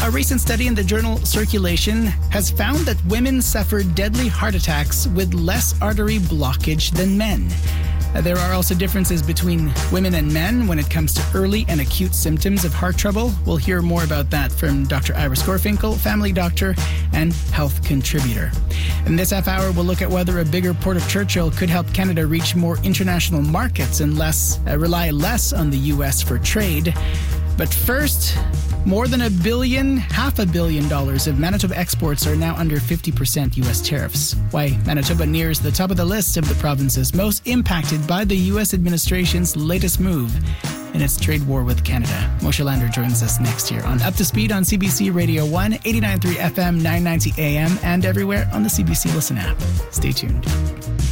A recent study in the journal Circulation has found that women suffer deadly heart attacks with less artery blockage than men. There are also differences between women and men when it comes to early and acute symptoms of heart trouble. We'll hear more about that from Dr. Iris Gorfinkel, family doctor and health contributor. In this half hour, we'll look at whether a bigger Port of Churchill could help Canada reach more international markets and rely less on the U.S. for trade. But first, more than $500 million of Manitoba exports are now under 50% U.S. tariffs. Why Manitoba nears the top of the list of the provinces most impacted by the U.S. administration's latest move in its trade war with Canada. Moshe Lander joins us next year on Up to Speed on CBC Radio 1, 89.3 FM, 990 AM, and everywhere on the CBC Listen app. Stay tuned.